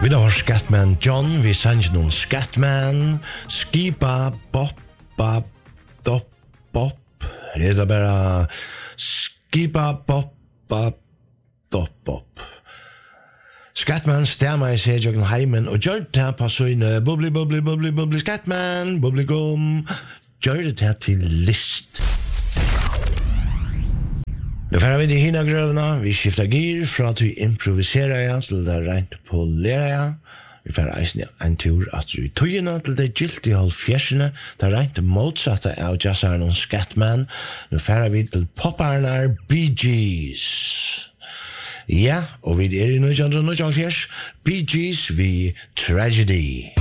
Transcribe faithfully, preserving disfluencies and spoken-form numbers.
Vi da har Scatman John, vi sanger noen Scatman, Skipa, Boppa, Dopp, Bop, er det bare Skipa, Boppa, Dopp, Bop. Scatman stemmer i seg jøkken heimen, og gjør det på søyne, bubbly, bubbly, bubbly, bubbly, Scatman, bubbly gum, gjør det til list. Nu færa vi de hina grøvna, vi skiftar gir fra at vi improviserar ja til det rent polerar ja. Vi færa eisen en tur at vi tøyina til det gilt i halv fjersene, det rent motsatte av jazzaren og Scatman. Nu færa vi til poparnar Bee Gees. Ja, og vi er i nitton nittioseksoghalvfjerds, Bee Gees vi Tragedy.